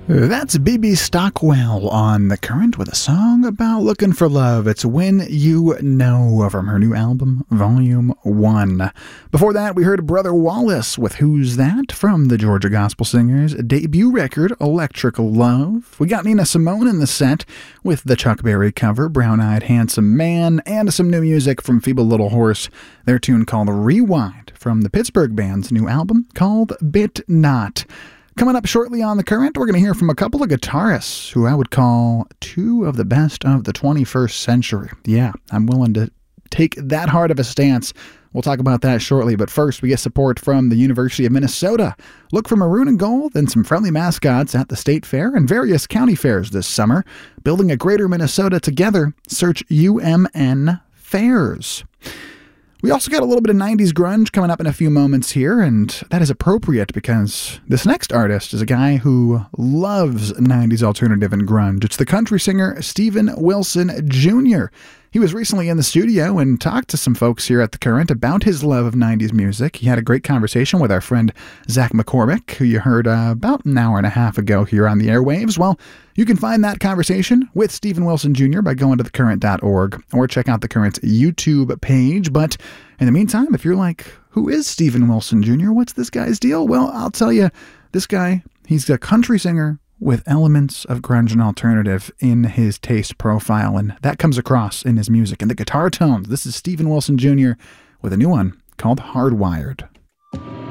That's BB Stockwell on The Current with a song about looking for love. It's When You Know from her new album, Volume 1. Before that, we heard Brother Wallace with Who's That from the Georgia Gospel Singers' debut record, Electrical Love. We got Nina Simone in the set with the Chuck Berry cover, Brown-Eyed Handsome Man, and some new music from Feeble Little Horse, their tune called Rewind from the Pittsburgh band's new album called Bit Not. Coming up shortly on The Current, we're going to hear from a couple of guitarists who I would call two of the best of the 21st century. Yeah, I'm willing to take that hard of a stance. We'll talk about that shortly, but first we get support from the University of Minnesota. Look for maroon and gold and some friendly mascots at the State Fair and various county fairs this summer. Building a greater Minnesota together, search UMN Fairs. We also got a little bit of 90s grunge coming up in a few moments here, and that is appropriate because this next artist is a guy who loves 90s alternative and grunge. It's the country singer Steven Wilson Jr. He was recently in the studio and talked to some folks here at The Current about his love of 90s music. He had a great conversation with our friend Zach McCormick, who you heard about an hour and a half ago here on the airwaves. Well, you can find that conversation with Steven Wilson Jr. by going to thecurrent.org or check out The Current's YouTube page. But in the meantime, if you're like, who is Steven Wilson Jr.? What's this guy's deal? Well, I'll tell you, this guy, he's a country singer with elements of grunge and alternative in his taste profile, and that comes across in his music and the guitar tones. This is Steven Wilson Jr. with a new one called Hardwired.